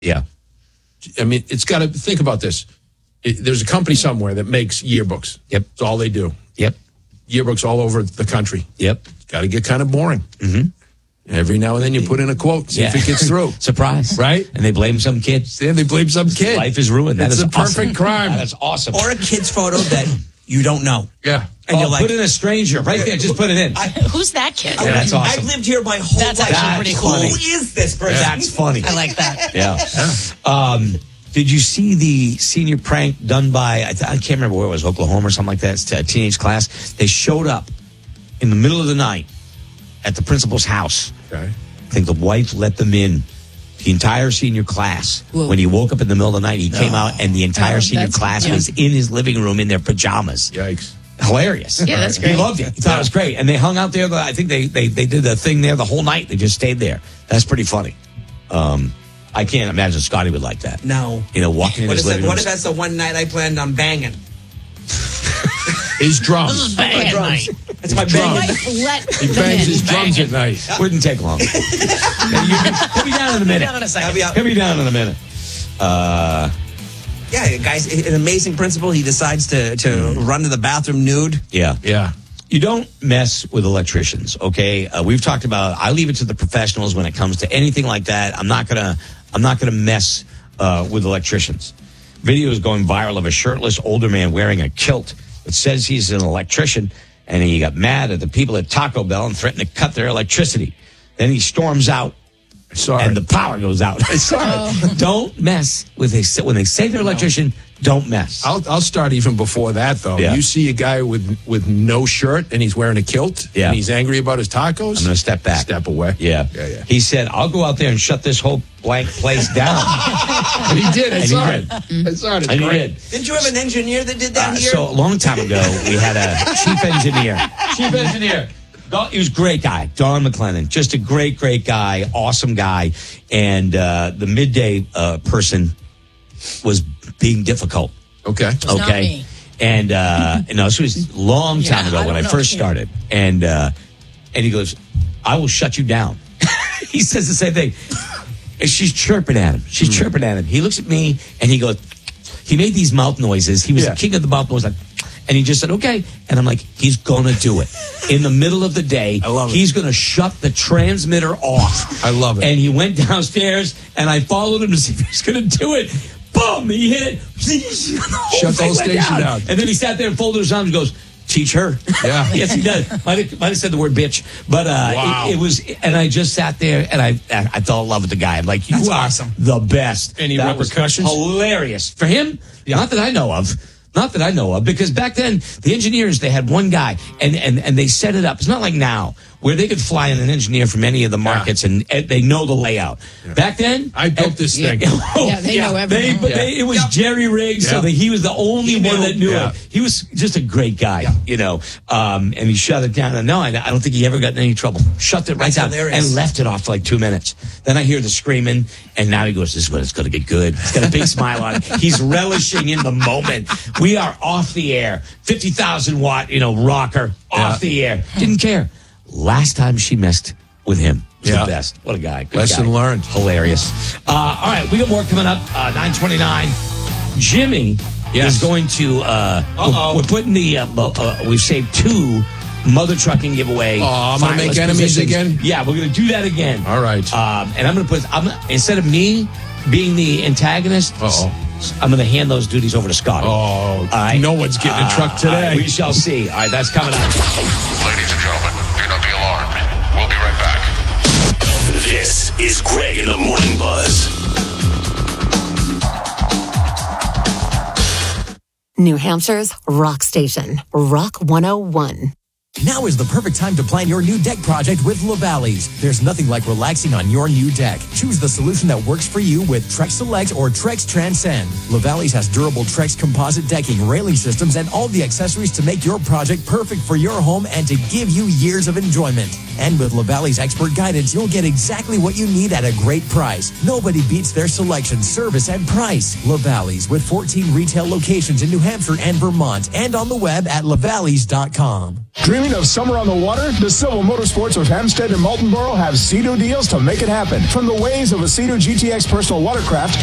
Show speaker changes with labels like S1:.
S1: Yeah.
S2: I mean, it's got to think about this. There's a company somewhere that makes yearbooks.
S1: Yep.
S2: That's all they do.
S1: Yep.
S2: Yearbooks all over the country.
S1: Yep.
S2: It's got to get kind of boring.
S1: Mm-hmm.
S2: Every now and then you put in a quote, see if it gets through.
S1: Surprise.
S2: Right?
S1: And they blame some kid.
S2: And they blame some kid.
S1: Life is ruined. That
S2: It's
S1: is
S2: a perfect
S1: awesome.
S2: crime.
S1: That's awesome.
S3: Or a kid's photo that you don't know.
S2: Yeah.
S3: And you're like,
S1: put in a stranger. Right there. Just put it in.
S4: Who's that kid?
S1: Yeah, that's awesome.
S3: I've lived here my whole
S4: That's
S3: life.
S4: actually pretty cool.
S3: Who is this person?
S1: That's funny.
S4: I like that.
S1: Yeah. Did you see the senior prank done by, I can't remember where it was, Oklahoma or something like that, it's a teenage class? They showed up in the middle of the night at the principal's house.
S2: Okay.
S1: I think the wife let them in, the entire senior class.
S4: Whoa.
S1: When he woke up in the middle of the night, he came out and the entire senior
S4: that's-
S1: class
S4: yeah.
S1: was in his living room in their pajamas.
S2: Yikes.
S1: Hilarious.
S4: Yeah, that's
S1: He
S4: great.
S1: loved it. He thought it was great. And they hung out there. I think they did a thing there the whole night. They just stayed there. That's pretty funny. I can't imagine Scotty would like that.
S3: No.
S1: You know, walking in
S3: What
S1: his
S3: is
S1: living
S3: it?
S1: room.
S3: What if that's the one night I planned on banging?
S2: His drums.
S4: This is bang at night.
S3: That's my
S4: My
S3: banging.
S4: wife let
S2: He
S4: them
S2: bangs
S4: in.
S2: his drums at night.
S1: Wouldn't take long. He'll be down in a minute.
S4: Hold on a second.
S3: I'll be out.
S1: He'll be down in a minute.
S3: Yeah, guys, an amazing principal. He decides to run to the bathroom nude.
S1: Yeah.
S2: Yeah.
S1: You don't mess with electricians, okay? We've talked about, I leave it to the professionals when it comes to anything like that. I'm not gonna mess with electricians. Video is going viral of a shirtless older man wearing a kilt that says he's an electrician, and he got mad at the people at Taco Bell and threatened to cut their electricity. Then he storms out,
S2: Sorry.
S1: and the power goes out. Don't mess with when they say they're electrician. Don't mess.
S2: I'll start even before that, though.
S1: Yeah.
S2: You see a guy with no shirt and he's wearing a kilt
S1: Yeah.
S2: and he's angry about his tacos.
S1: I'm going to step back.
S2: Step away.
S1: Yeah.
S2: Yeah.
S1: He said, I'll go out there and shut this whole blank place down.
S2: And he did. I
S1: And he
S2: saw
S1: did.
S2: it. I saw it. It's
S1: And he
S2: great.
S1: did.
S3: Didn't you have an engineer that did that here?
S1: So a long time ago, we had a chief engineer. He was a great guy, Don McLennan. Just a great guy, awesome guy. And the midday person was being difficult.
S2: Okay.
S4: not me.
S1: And no, this was a long time ago
S4: I
S1: when I
S4: don't know
S1: first
S4: him.
S1: started. And he goes, I will shut you down. He says the same thing. And she's chirping at him. She's chirping at him. He looks at me and he goes, he made these mouth noises. He was the king of the mouth noises. And he just said, okay. And I'm like, he's going to do it. In the middle of the day,
S2: I love it.
S1: he's going to shut the transmitter off.
S2: I love it.
S1: And he went downstairs and I followed him to see if he was going to do it. Boom! He hit it.
S2: Shut the whole station down.
S1: And then he sat there and folded his arms and goes, teach her.
S2: Yeah.
S1: Yes, he does. Might have said the word bitch. But
S2: Wow.
S1: it was, and I just sat there and I fell in love with the guy. I'm like, you
S3: That's
S1: are
S3: awesome.
S1: the best.
S2: Any
S1: That was
S2: repercussions?
S1: hilarious. For him, not that I know of. Not that I know of, because back then the engineers, they had one guy and they set it up. It's not like now where they could fly in an engineer from any of the markets and they know the layout. Back then,
S2: I built this thing.
S4: They know everything.
S1: It was jerry rigged, so
S2: Yeah.
S1: that he was the only one that knew
S2: Yeah.
S1: it. He was just a great guy, you know. And he shut it down. And no, I don't think he ever got in any trouble. Shut it right
S3: That's
S1: down
S3: hilarious.
S1: and left it off for like 2 minutes. Then I hear the screaming, and now he goes, "This is when it's going to get good." He's got a big smile on. He's relishing in the moment. We are off the air, 50,000 watt, rocker off the air. Didn't care. Last time she messed with him. Was
S2: Yeah.
S1: the best. What a guy. Good
S2: Lesson
S1: guy.
S2: learned.
S1: Hilarious. All right, we got more coming up. 9:29. Jimmy
S2: Yes.
S1: is going to. We're putting we've saved 2 mother trucking giveaway.
S2: Oh, I'm gonna make
S1: finalist
S2: enemies
S1: positions.
S2: again?
S1: Yeah, we're going to do that again.
S2: All right.
S1: And I'm going to instead of me being the antagonist. I'm going to hand those duties over to Scotty.
S2: Oh,
S1: All right?
S2: no one's getting a truck today.
S1: We shall see. All right, that's coming up.
S5: Ladies and gentlemen, do not be alarmed. We'll be right back.
S6: This is Greg in the Morning Buzz.
S7: New Hampshire's rock station, Rock 101.
S8: Now is the perfect time to plan your new deck project with Lavalley's. There's nothing like relaxing on your new deck. Choose the solution that works for you with Trex Select or Trex Transcend. Lavalley's has durable Trex composite decking, railing systems, and all the accessories to make your project perfect for your home and to give you years of enjoyment. And with Lavalley's expert guidance, you'll get exactly what you need at a great price. Nobody beats their selection, service, and price. Lavalley's with 14 retail locations in New Hampshire and Vermont and on the web at lavalleys.com.
S9: Dreaming of summer on the water? The Civil Motorsports of Hempstead and Malton Borough have Sea-Doo deals to make it happen. From the waves of a Sea-Doo GTX personal watercraft